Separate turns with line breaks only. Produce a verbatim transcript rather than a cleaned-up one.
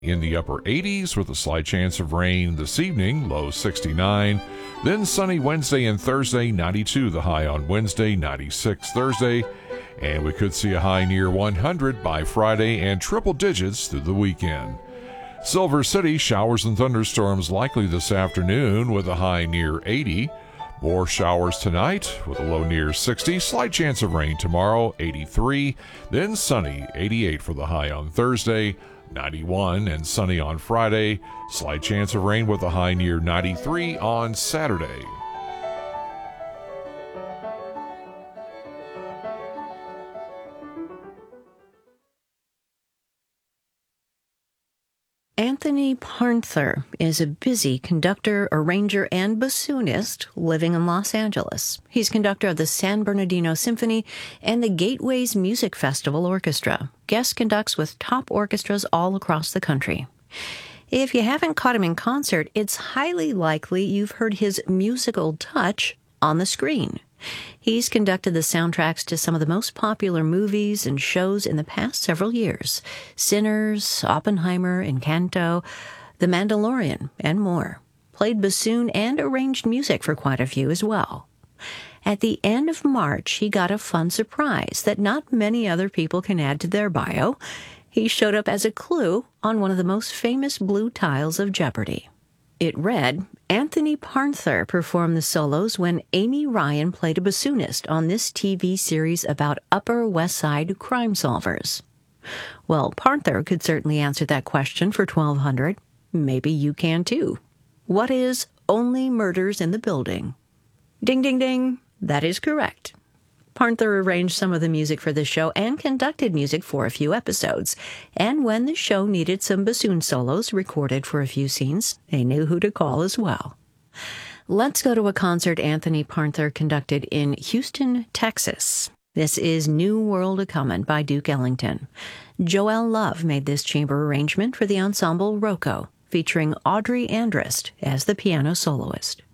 In the upper eighties with a slight chance of rain this evening, low sixty-nine. Then sunny Wednesday and Thursday, ninety-two the high on Wednesday, ninety-six Thursday. And we could see a high near one hundred by Friday and triple digits through the weekend. Silver City, showers and thunderstorms likely this afternoon with a high near eighty. More showers tonight with a low near sixty. Slight chance of rain tomorrow, eighty-three. Then sunny, eighty-eight for the high on Thursday, ninety-one and sunny on Friday. Slight chance of rain with a high near ninety-three on Saturday.
Anthony Parnther is a busy conductor, arranger, and bassoonist living in Los Angeles. He's conductor of the San Bernardino Symphony and the Gateways Music Festival Orchestra. Guest conducts with top orchestras all across the country. If you haven't caught him in concert, it's highly likely you've heard his musical touch on the screen. He's conducted the soundtracks to some of the most popular movies and shows in the past several years: Sinners, Oppenheimer, Encanto, The Mandalorian, and more. Played bassoon and arranged music for quite a few as well. At the end of March, he got a fun surprise that not many other people can add to their bio. He showed up as a clue on one of the most famous blue tiles of Jeopardy! It read, Anthony Parnther performed the solos when Amy Ryan played a bassoonist on this T V series about Upper West Side crime solvers. Well, Parnther could certainly answer that question for twelve hundred. Maybe you can too. What is Only Murders in the Building? Ding, ding, ding. That is correct. Parnther arranged some of the music for the show and conducted music for a few episodes. And when the show needed some bassoon solos recorded for a few scenes, they knew who to call as well. Let's go to a concert Anthony Parnther conducted in Houston, Texas. This is New World A-Comin' by Duke Ellington. Joel Love made this chamber arrangement for the ensemble Rocco, featuring Audrey Andrist as the piano soloist.